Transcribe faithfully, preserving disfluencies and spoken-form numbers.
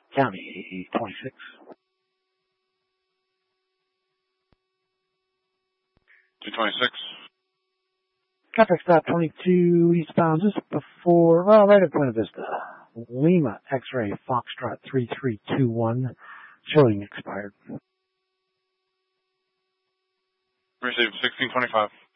County twenty-six. two twenty-six. Contact stop twenty-two eastbound just before, well, right at Buena Vista. Lima X-ray Foxtrot three three two one. Showing expired. Received sixteen twenty-five.